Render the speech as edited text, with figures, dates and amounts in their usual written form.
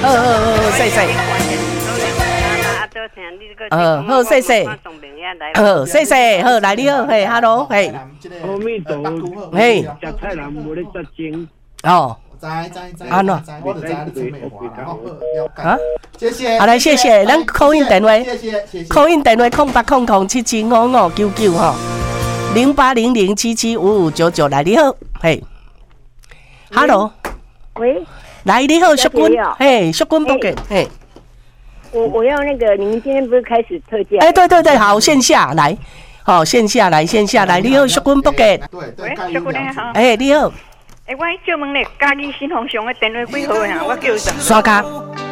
谢谢。好，谢谢。谢谢，好，来你好，嘿 ，hello， 嘿。 阿弥陀佛。 嘿。 食菜人无咧杀精。 哦。安怎？ 我就知你真美华，然后了解。 啊， 谢谢。 好来，谢谢，咱call in电话， 谢谢。 call in电话0800775599吼，0800775599，来你好，嘿 ，hello， 喂， 来你好，淑君，嘿，淑君不给，嘿， 我要那个，你们今天不是开始特价？ 哎，对，好，线下来，好，线下来，你好，淑君不给， 对， 淑君你好， 哎，你好。 我借问咧，嘉义新鸿上的电话几号呀？我叫啥？ 刷卡。